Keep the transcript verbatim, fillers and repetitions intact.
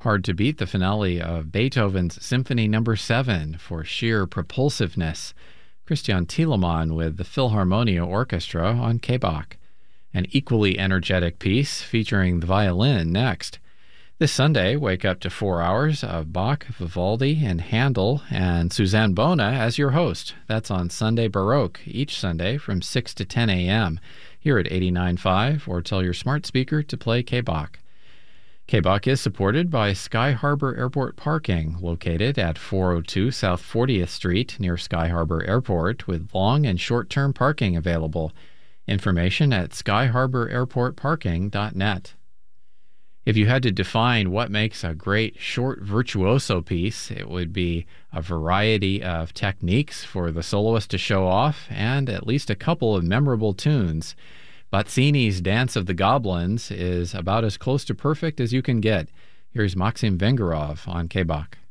Hard to beat the finale of Beethoven's Symphony Number seven for sheer propulsiveness. Christian Thielemann with the Philharmonia Orchestra on K B A C. An equally energetic piece featuring the violin next. This Sunday, wake up to four hours of Bach, Vivaldi, and Handel, and Suzanne Bona as your host. That's on Sunday Baroque, each Sunday from six to ten a.m. here at eighty-nine point five, or tell your smart speaker to play K B A C. K B A C is supported by Sky Harbor Airport Parking, located at four oh two South fortieth Street near Sky Harbor Airport, with long and short-term parking available. Information at sky harbor airport parking dot net. If you had to define what makes a great short virtuoso piece, it would be a variety of techniques for the soloist to show off and at least a couple of memorable tunes. Bazzini's Dance of the Goblins is about as close to perfect as you can get. Here's Maxim Vengerov on K B A C.